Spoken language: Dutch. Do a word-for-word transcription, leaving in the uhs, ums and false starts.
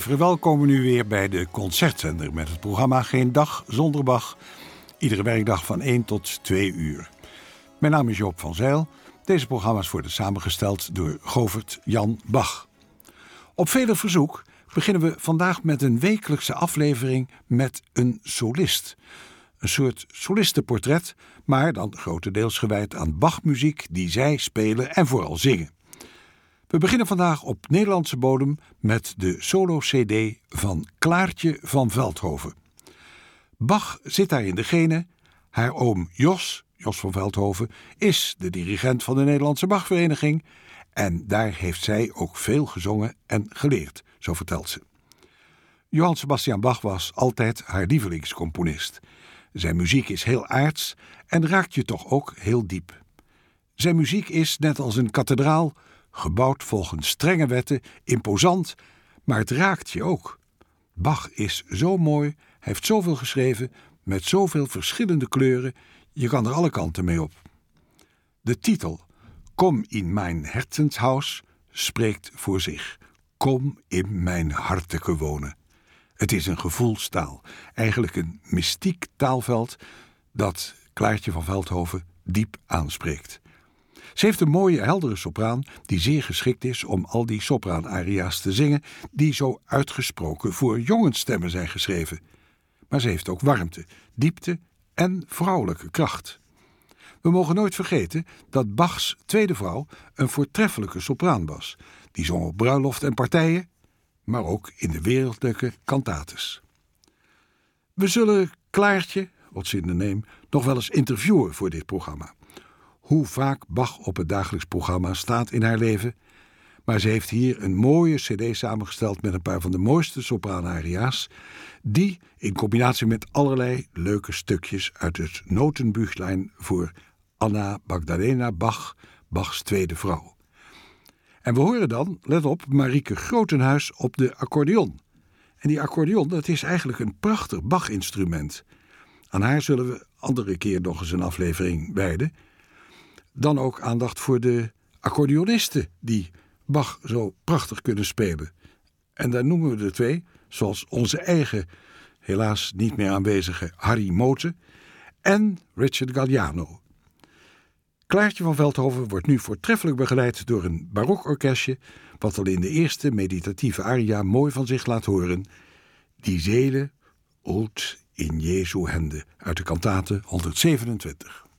verwelkomen u weer bij de Concertzender met het programma Geen Dag Zonder Bach. Iedere werkdag van één tot twee uur. Mijn naam is Joop van Zijl. Deze programma's worden samengesteld door Govert Jan Bach. Op vele verzoek beginnen we vandaag met een wekelijkse aflevering met een solist. Een soort solistenportret, maar dan grotendeels gewijd aan Bachmuziek die zij spelen en vooral zingen. We beginnen vandaag op Nederlandse bodem met de solo-C D van Klaartje van Veldhoven. Bach zit daar in de genen. Haar oom Jos, Jos van Veldhoven, is de dirigent van de Nederlandse Bachvereniging en daar heeft zij ook veel gezongen en geleerd, zo vertelt ze. Johann Sebastian Bach was altijd haar lievelingscomponist. Zijn muziek is heel aards en raakt je toch ook heel diep. Zijn muziek is, net als een kathedraal, gebouwd volgens strenge wetten, imposant, maar het raakt je ook. Bach is zo mooi, hij heeft zoveel geschreven, met zoveel verschillende kleuren, je kan er alle kanten mee op. De titel, Kom in mijn Herzenshaus, spreekt voor zich. Kom in mijn harteke wonen. Het is een gevoelstaal, eigenlijk een mystiek taalveld dat Klaartje van Veldhoven diep aanspreekt. Ze heeft een mooie, heldere sopraan die zeer geschikt is om al die sopraanaria's te zingen die zo uitgesproken voor jongensstemmen zijn geschreven. Maar ze heeft ook warmte, diepte en vrouwelijke kracht. We mogen nooit vergeten dat Bachs tweede vrouw een voortreffelijke sopraan was. Die zong op bruiloft en partijen, maar ook in de wereldlijke cantates. We zullen Klaartje, what's in the name, nog wel eens interviewen voor dit programma. Hoe vaak Bach op het dagelijks programma staat in haar leven. Maar ze heeft hier een mooie cd samengesteld met een paar van de mooiste sopraanaria's, die in combinatie met allerlei leuke stukjes uit het Notenbüchlein voor Anna Magdalena Bach, Bachs tweede vrouw. En we horen dan, let op, Marieke Grotenhuis op de accordeon. En die accordeon, dat is eigenlijk een prachtig Bach-instrument. Aan haar zullen we andere keer nog eens een aflevering wijden. Dan ook aandacht voor de accordeonisten die Bach zo prachtig kunnen spelen. En daar noemen we er twee, zoals onze eigen, helaas niet meer aanwezige Harry Mote en Richard Galliano. Klaartje van Veldhoven wordt nu voortreffelijk begeleid door een barokorkestje, wat al in de eerste meditatieve aria mooi van zich laat horen. Die Seele oud in Jesu Hände uit de kantate honderdzevenentwintig.